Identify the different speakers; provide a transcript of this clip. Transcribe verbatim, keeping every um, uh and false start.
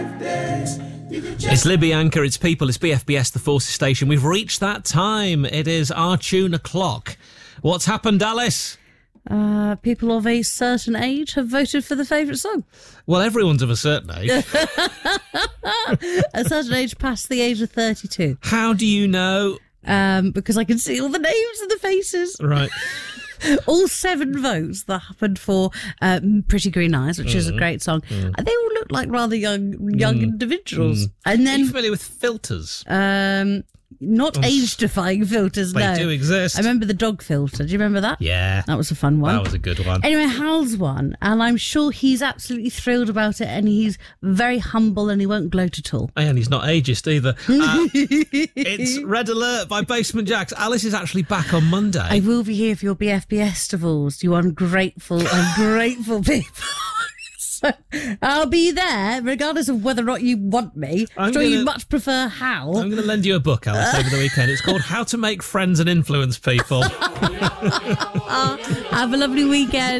Speaker 1: It's Libby Anchor, it's People, it's B F B S, the Forces Station. We've reached that time. It is our tune o'clock. What's happened, Alice?
Speaker 2: Uh, people of a certain age have voted for the favourite song.
Speaker 1: Well, everyone's of a certain age.
Speaker 2: A certain age past the age of thirty-two.
Speaker 1: How do you know?
Speaker 2: Um, because I can see all the names and the faces.
Speaker 1: Right.
Speaker 2: All seven votes that happened for um, Pretty Green Eyes, which mm. is a great song. Mm. They all look like rather young young mm. individuals. Mm. And then,
Speaker 1: are you familiar with filters?
Speaker 2: Um, not age-defying filters,
Speaker 1: they
Speaker 2: no.
Speaker 1: They do exist.
Speaker 2: I remember the dog filter. Do you remember that?
Speaker 1: Yeah.
Speaker 2: That was a fun one.
Speaker 1: That was a good one.
Speaker 2: Anyway, Hal's one, and I'm sure he's absolutely thrilled about it, and he's very humble, and he won't gloat at all.
Speaker 1: And he's not ageist either. Uh, it's Red Alert by Basement Jaxx. Alice is actually back on Monday.
Speaker 2: I will be here for your B F B S divorce, you ungrateful, ungrateful people. So I'll be there, regardless of whether or not you want me. I'm, I'm sure gonna, you'd much prefer Hal.
Speaker 1: I'm going to lend you a book, Alice, over the weekend. It's called How to Make Friends and Influence People.
Speaker 2: Oh, have a lovely weekend.